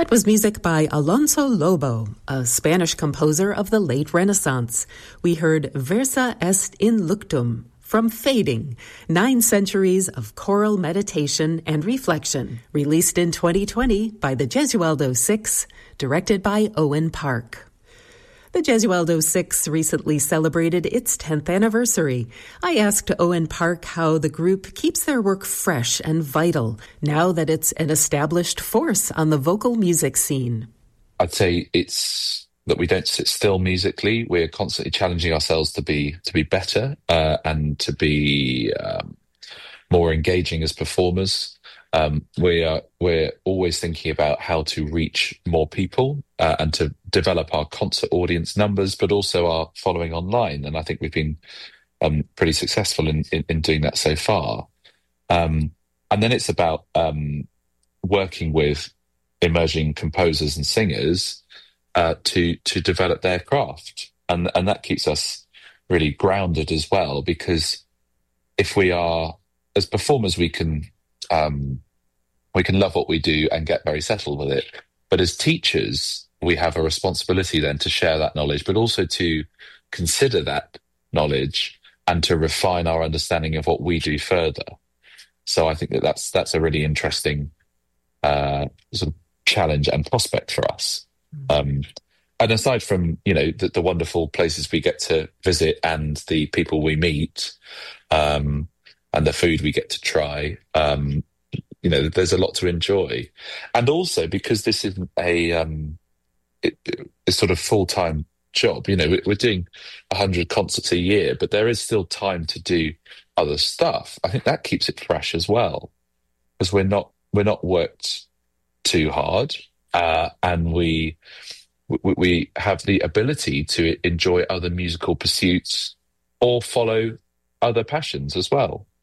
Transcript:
That was music by Alonso Lobo, a Spanish composer of the late Renaissance. We heard Versa est in luctum from Fading, 9 centuries of choral meditation and reflection, released in 2020 by the Gesualdo Six, directed by Owen Park. The Gesualdo Six recently celebrated its 10th anniversary. I asked Owen Park how the group keeps their work fresh and vital now that it's an established force on the vocal music scene. I'd say it's that we don't sit still musically. We're constantly challenging ourselves to be better and to be more engaging as performers. We're always thinking about how to reach more people and to develop our concert audience numbers, but also our following online. And I think we've been pretty successful in doing that so far. And then it's about working with emerging composers and singers to develop their craft, and that keeps us really grounded as well. Because if we are, as performers, we can love what we do and get very settled with it. But as teachers, we have a responsibility then to share that knowledge, but also to consider that knowledge and to refine our understanding of what we do further. So I think that's a really interesting sort of challenge and prospect for us. And aside from, the wonderful places we get to visit and the people we meet and the food we get to try, there's a lot to enjoy. And also because this isn't a sort of full-time job, we're doing 100 concerts a year, but there is still time to do other stuff. I think that keeps it fresh as well, because we're not worked too hard, and we have the ability to enjoy other musical pursuits or follow other passions as well.